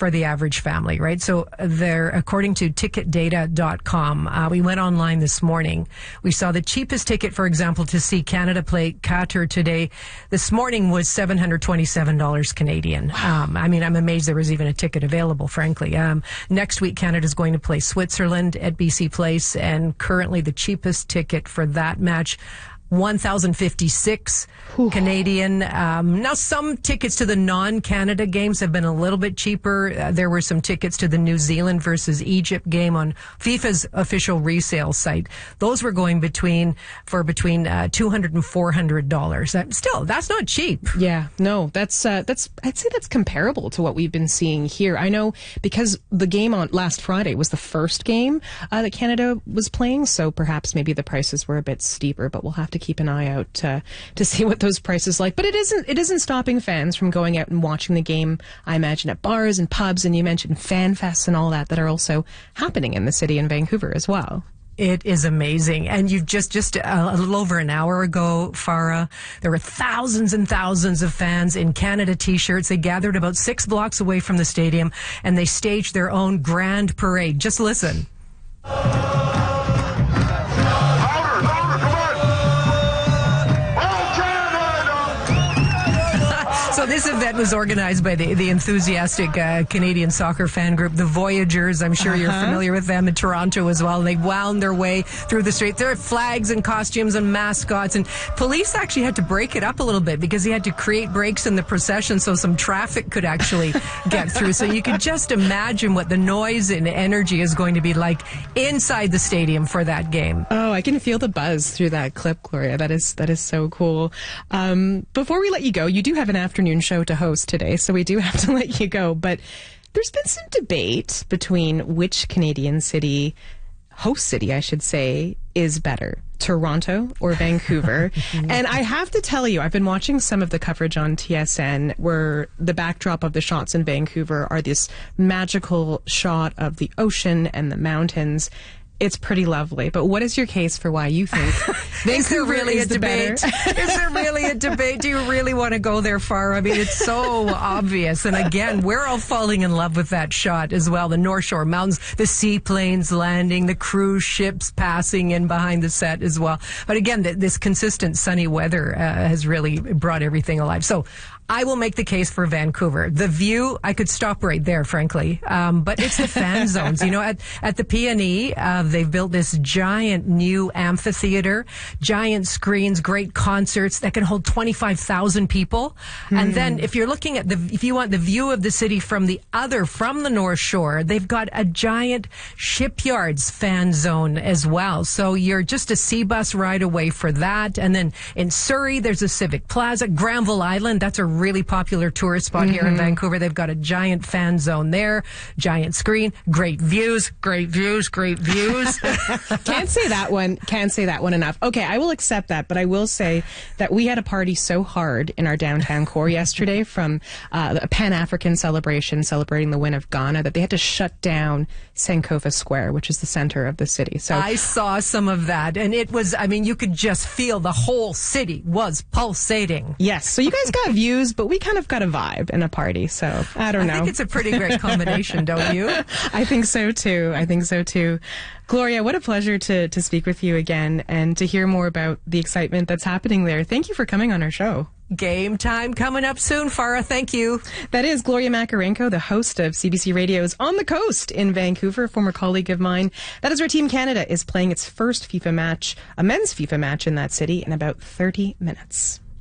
for the average family, right? So there, according to ticketdata.com, we went online this morning. We saw the cheapest ticket, for example, to see Canada play Qatar today. This morning was $727 Canadian. I mean, I'm amazed there was even a ticket available, frankly. Next week, Canada's going to play Switzerland at BC Place, and currently the cheapest ticket for that match, 1,056 Canadian. Now, some tickets to the non-Canada games have been a little bit cheaper. There were some tickets to the New Zealand versus Egypt game on FIFA's official resale site. Those were going between $200 and $400. Still, that's not cheap. Yeah, no, that's I'd say that's comparable to what we've been seeing here. I know because the game on last Friday was the first game that Canada was playing, so perhaps maybe the prices were a bit steeper, but we'll have to keep an eye out to see what those prices like. But it isn't stopping fans from going out and watching the game, I imagine, at bars and pubs, and you mentioned fan fests and all that are also happening in the city in Vancouver as well. It is amazing. And you've just a little over an hour ago, Farah, there were thousands and thousands of fans in Canada t-shirts. They gathered about 6 blocks away from the stadium and they staged their own grand parade. Just listen. So this event was organized by the enthusiastic Canadian soccer fan group, the Voyagers. I'm sure you're familiar with them in Toronto as well. And they wound their way through the street. There are flags and costumes and mascots. And police actually had to break it up a little bit because they had to create breaks in the procession so some traffic could actually get through. So you can just imagine what the noise and energy is going to be like inside the stadium for that game. Oh, I can feel the buzz through that clip, Gloria. That is so cool. Before we let you go, you do have an afternoon show to host today, so we do have to let you go. But there's been some debate between which Canadian city, host city, I should say, is better, Toronto or Vancouver. And I have to tell you, I've been watching some of the coverage on TSN where the backdrop of the shots in Vancouver are this magical shot of the ocean and the mountains. It's pretty lovely. But what is your case for why you think Vancouver is the better? Is there really a debate? Do you really want to go there far? I mean, it's so obvious. And again, we're all falling in love with that shot as well. The North Shore Mountains, the seaplanes landing, the cruise ships passing in behind the set as well. But again, this consistent sunny weather has really brought everything alive. So I will make the case for Vancouver. The view, I could stop right there, frankly. But it's the fan zones. You know, at the PNE, they've built this giant new amphitheater, giant screens, great concerts that can hold 25,000 people. And then if you're looking at if you want the view of the city from the North Shore, they've got a giant shipyards fan zone as well. So you're just a sea bus ride away for that. And then in Surrey, there's a Civic Plaza. Granville Island, that's a really popular tourist spot here in Vancouver. They've got a giant fan zone there, giant screen, great views. Can't say that one enough. Okay, I will accept that, but I will say that we had a party so hard in our downtown core yesterday from a Pan-African celebration celebrating the win of Ghana that they had to shut down Sankofa Square, which is the center of the city. So I saw some of that, and it was, I mean, you could just feel the whole city was pulsating. Yes, so you guys got views, but we kind of got a vibe in a party, so I don't know. I think it's a pretty great combination, don't you? I think so too. Gloria, what a pleasure to speak with you again and to hear more about the excitement that's happening there. Thank you for coming on our show. Game time coming up soon, Farah. Thank you. That is Gloria Makarenko, the host of CBC Radio's On the Coast in Vancouver, former colleague of mine. That is where Team Canada is playing its first FIFA match, a men's FIFA match in that city, in about 30 minutes.